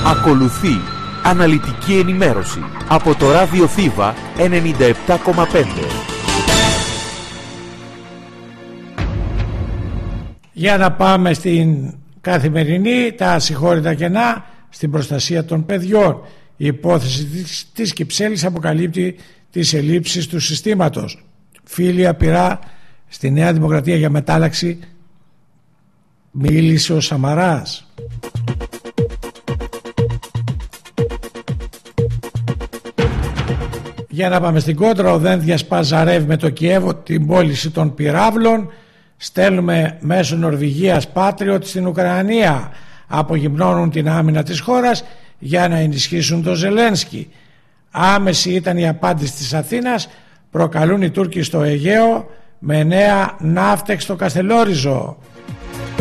Ακολουθεί αναλυτική ενημέρωση από το Ράδιο Θήβα 97,5. Για να πάμε στην καθημερινή, τα ασυγχώρητα κενά στην προστασία των παιδιών. Η υπόθεση της Κυψέλης αποκαλύπτει τις ελλείψεις του συστήματος. Φίλη απειρά στη Νέα Δημοκρατία για μετάλλαξη, μίλησε ο Σαμαράς. Για να πάμε στην κόντρα, ο Δένδιας παζαρεύει με το Κιέβο την πώληση των πυράβλων. Στέλνουμε μέσω Νορβηγίας Patriot στην Ουκρανία. Απογυμνώνουν την άμυνα της χώρας για να ενισχύσουν τον Ζελένσκι. Άμεση ήταν η απάντηση της Αθήνας. Προκαλούν οι Τούρκοι στο Αιγαίο με νέα ναύτεξ στο Καστελόριζο.